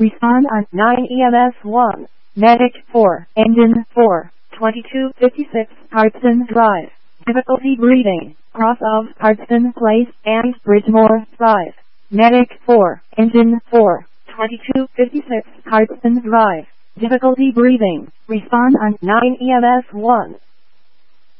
Respond on 9 EMS 1. Medic 4. Engine 4. 2256 Hartston Drive. Difficulty breathing. Cross of Hartston Place and Bridgemore 5. Medic 4. Engine 4. 2256 Hartston Drive. Difficulty breathing. Respond on 9 EMS 1.